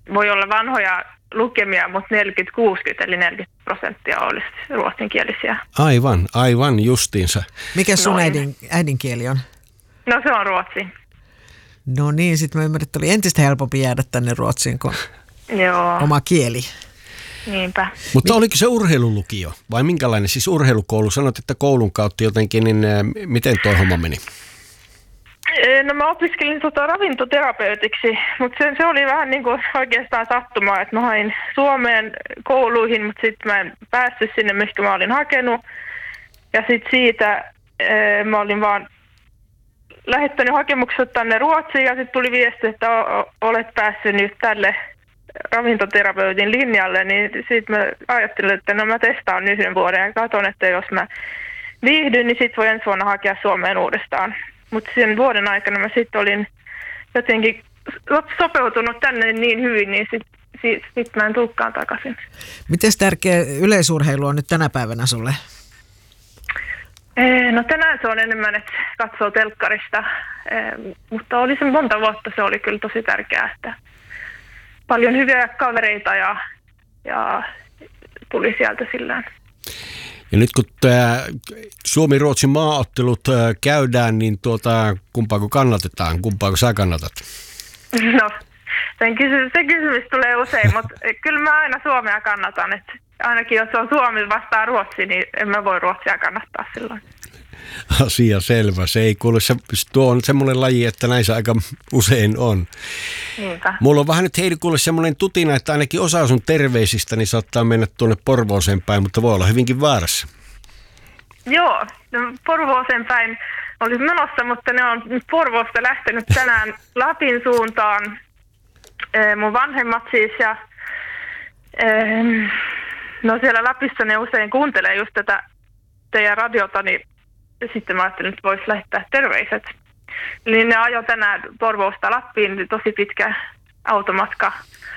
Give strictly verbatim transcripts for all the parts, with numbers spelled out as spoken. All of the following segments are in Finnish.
voi olla vanhoja lukemia, mutta neljäkymmentä kuusikymmentä eli neljäkymmentä prosenttia olisi ruotsinkielisiä. Aivan, aivan justiinsa. Mikä sun äidin, äidinkieli on? No se on ruotsi. No niin, sitten mä ymmärrän, että oli entistä helpompi jäädä tänne Ruotsiin kuin Joo. oma kieli. Niinpä. Mutta oliko se urheilulukio vai minkälainen? Siis urheilukoulu, sanot, että koulun kautta jotenkin, niin miten toi homma meni? No mä opiskelin tota ravintoterapeutiksi, mutta se, se oli vähän niin kuin oikeastaan sattumaa, että mä hain Suomeen kouluihin, mutta sitten mä en päässyt sinne, mistä mä olin hakenut. Ja sitten siitä ee, mä olin vaan lähettänyt hakemukset tänne Ruotsiin ja sitten tuli viesti, että o- olet päässyt nyt tälle ravintoterapeutin linjalle, niin sitten mä ajattelin, että no mä testaan yhden vuoden ja katson, että jos mä viihdyn, niin sitten voi ensi vuonna hakea Suomeen uudestaan. Mutta sen vuoden aikana mä sitten olin jotenkin sopeutunut tänne niin hyvin, niin sitten sit, sit mä en tulekaan takaisin. Miten tärkeä yleisurheilu on nyt tänä päivänä sulle? No tänään se on enemmän, että katsoo telkkarista, mutta oli se monta vuotta, se oli kyllä tosi tärkeää, että paljon hyviä kavereita ja, ja tuli sieltä sillään. Ja nyt kun tämä Suomi-Ruotsin maaottelut käydään, niin tuota, kumpaako kannatetaan, kumpaako sä kannatat? No, sen kysymys, se kysymys tulee usein, mutta kyllä mä aina Suomea kannatan. Että ainakin jos on Suomi vastaan Ruotsi, niin en mä voi Ruotsia kannattaa silloin. Asia selvä. Se ei kuule, se, tuo on semmoinen laji, että näissä aika usein on. Niinpä. Mulla on vähän nyt Heidi kuule semmoinen tutina, että ainakin osa sun terveisistä niin saattaa mennä tuonne Porvooseen päin, mutta voi olla hyvinkin väärässä. Joo, no Porvooseen päin olisi menossa, mutta ne on nyt Porvoosta lähtenyt tänään Lapin suuntaan. Ee, mun vanhemmat siis ja ee, no siellä Lapissa ne usein kuuntelee just tätä teidän radiota, niin sitten mä ajattelin, että voisi lähettää terveiset. Eli ne ajoi tänään Porvoosta Lappiin, tosi pitkä automatka.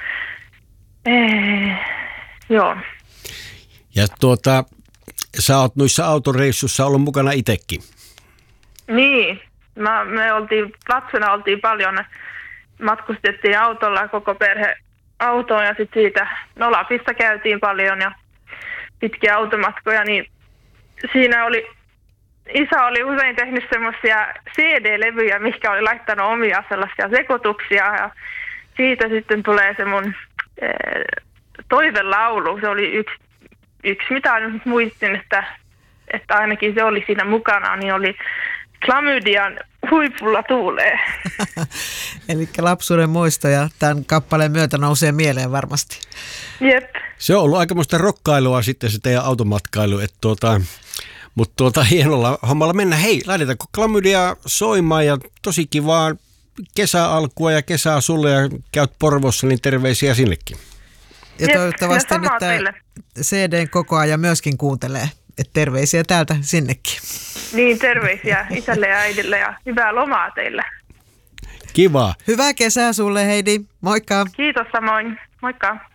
Ee, joo. Ja tuota, sä oot noissa autoreissussa ollut mukana itsekin. Niin, mä, me oltiin, lapsena oltiin paljon, matkustettiin autolla koko perhe autoon ja sitten siitä, no Lapissa käytiin paljon ja pitkiä automatkoja, niin siinä oli, isä oli usein tehnyt semmoisia C D-levyjä, mikä oli laittanut omia sellaisia sekoituksia ja siitä sitten tulee se mun e, toivelaulu, se oli yksi, yksi mitä nyt muistin, että, että ainakin se oli siinä mukana, niin oli Klamydian Huipulla tuulee. Eli lapsuuden muistoja tämän kappaleen myötä nousee mieleen varmasti. Jep. Se on ollut aikamoista rokkailua sitten se teidän automatkailu, että tuota, mutta tuota, hienolla hommalla mennä. Hei, laitetaanko Klamydia soimaan ja tosi kivaa kesäalkua ja kesää sulle ja käyt Porvoossa, niin terveisiä sinnekin. Ja Jep, toivottavasti nyt tämä C D:n koko ajan myöskin kuuntelee. Et terveisiä täältä sinnekin. Niin, terveisiä isälle ja äidille ja hyvää lomaa teille. Kiva. Hyvää kesää sulle, Heidi. Moikka. Kiitos samoin. Moikka.